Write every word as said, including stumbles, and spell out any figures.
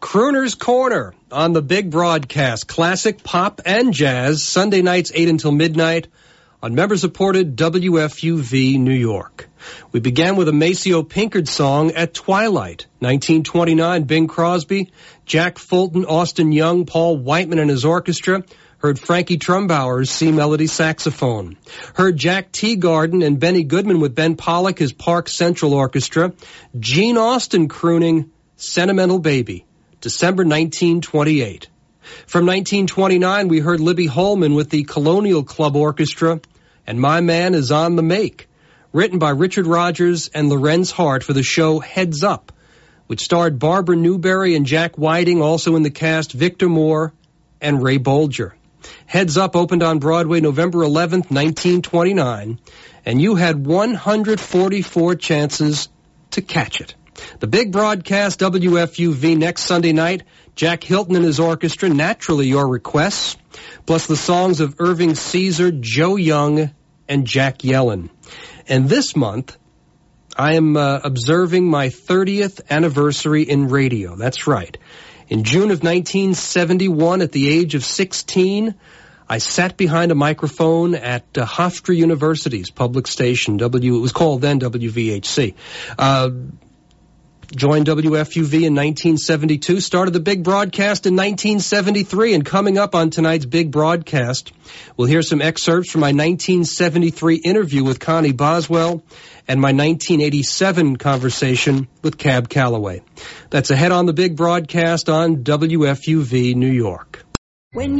Crooner's Corner on the big broadcast. Classic pop and jazz, Sunday nights eight until midnight on member-supported W F U V New York. We began with a Maceo Pinkard song, At Twilight. nineteen twenty-nine, Bing Crosby, Jack Fulton, Austin Young, Paul Whiteman and his orchestra. Heard Frankie Trumbauer's C-Melody saxophone. Heard Jack Teagarden and Benny Goodman with Ben Pollack, his Park Central Orchestra. Gene Austin crooning Sentimental Baby, December nineteen twenty-eight. From nineteen twenty-nine, we heard Libby Holman with the Colonial Club Orchestra and My Man Is on the Make, written by Richard Rogers and Lorenz Hart for the show Heads Up, which starred Barbara Newberry and Jack Whiting, also in the cast Victor Moore and Ray Bolger. Heads Up opened on Broadway November eleventh, nineteen twenty-nine, and you had one hundred forty-four chances to catch it. The big broadcast, W F U V, next Sunday night, Jack Hilton and his orchestra, naturally your requests, plus the songs of Irving Caesar, Joe Young, and Jack Yellen. And this month, I am uh, observing my thirtieth anniversary in radio. That's right. In June of nineteen seventy-one, at the age of sixteen, I sat behind a microphone at uh, Hofstra University's public station, W. It was called then W V H C. Uh, joined W F U V in nineteen seventy-two, started the big broadcast in nineteen seventy-three, and coming up on tonight's big broadcast, we'll hear some excerpts from my nineteen seventy-three interview with Connie Boswell and my nineteen eighty-seven conversation with Cab Calloway. That's ahead on the big broadcast on W F U V New York. When